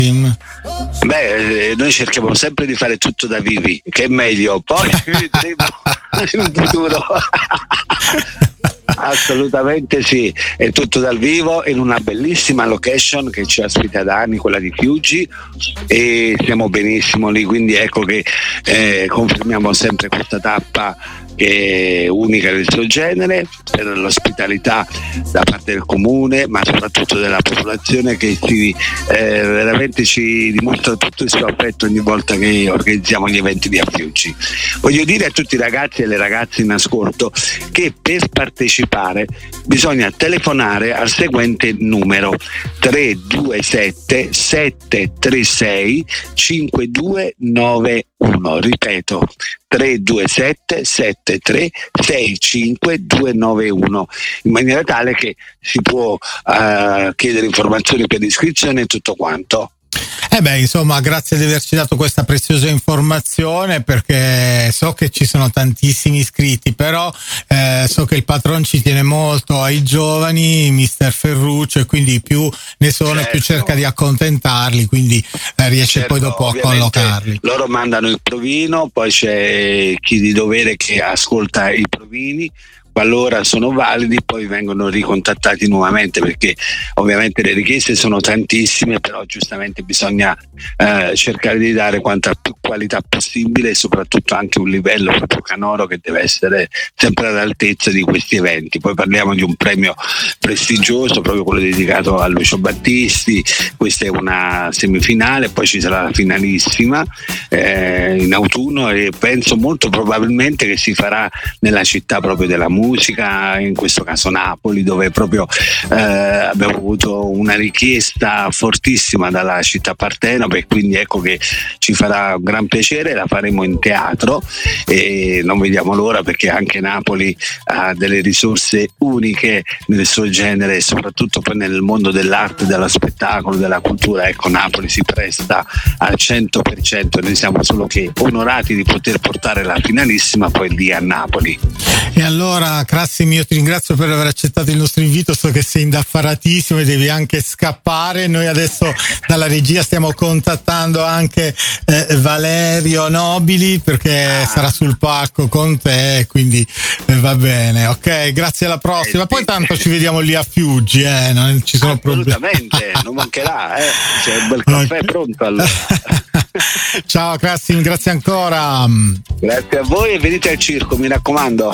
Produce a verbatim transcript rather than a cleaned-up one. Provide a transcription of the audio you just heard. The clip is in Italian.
Crassim? Beh, noi cerchiamo sempre di fare tutto da vivi, che è meglio, poi vedremo in futuro. Assolutamente sì, è tutto dal vivo in una bellissima location che ci ospita da anni, quella di Fiuggi, e stiamo benissimo lì, quindi ecco che eh, confermiamo sempre questa tappa che è unica nel suo genere, per l'ospitalità da parte del comune, ma soprattutto della popolazione, che si, eh, veramente ci dimostra tutto il suo affetto ogni volta che organizziamo gli eventi di Fiuggi. Voglio dire a tutti i ragazzi e le ragazze in ascolto che per partecipare bisogna telefonare al seguente numero: tre due sette sette tre sei cinque due nove uno, ripeto tre due sette sette tre sei cinque due nove uno, in maniera tale che si può uh, chiedere informazioni per l'iscrizione e tutto quanto. Eh beh, insomma, grazie di averci dato questa preziosa informazione, perché so che ci sono tantissimi iscritti, però eh, so che il patron ci tiene molto ai giovani, mister Ferruccio, e quindi più ne sono, certo, più cerca di accontentarli, quindi eh, riesce, certo, poi dopo a collocarli. Loro mandano il provino, poi c'è chi di dovere che ascolta i provini. Qualora sono validi, poi vengono ricontattati nuovamente, perché ovviamente le richieste sono tantissime, però giustamente bisogna eh, cercare di dare quanta più qualità possibile, e soprattutto anche un livello proprio canoro che deve essere sempre all'altezza di questi eventi. Poi parliamo di un premio prestigioso, proprio quello dedicato a Lucio Battisti. Questa è una semifinale, poi ci sarà la finalissima eh, in autunno, e penso molto probabilmente che si farà nella città proprio della musica, musica, in questo caso Napoli, dove proprio eh, abbiamo avuto una richiesta fortissima dalla città Partenope, e quindi ecco che ci farà un gran piacere. La faremo in teatro e non vediamo l'ora, perché anche Napoli ha delle risorse uniche nel suo genere, e soprattutto poi nel mondo dell'arte, dello spettacolo, della cultura. Ecco, Napoli si presta al cento per cento, noi siamo solo che onorati di poter portare la finalissima poi lì a Napoli. E allora, Crassim, io ti ringrazio per aver accettato il nostro invito, so che sei indaffaratissimo e devi anche scappare. Noi adesso dalla regia stiamo contattando anche eh, Valerio Nobili, perché ah. sarà sul palco con te, quindi eh, va bene, ok, grazie, alla prossima. Poi tanto ci vediamo lì a Fiuggi, eh, non ci sono problemi. Assolutamente, non mancherà, eh. C'è un bel caffè okay. pronto allora. Ciao Crassim, grazie ancora. Grazie a voi, e venite al circo, mi raccomando.